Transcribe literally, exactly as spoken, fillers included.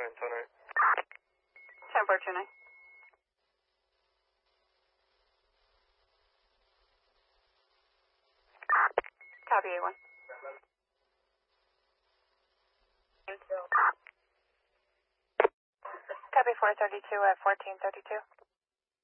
nine two nine. ten four two nine. Copy A one. Copy four thirty-two at fourteen thirty-two.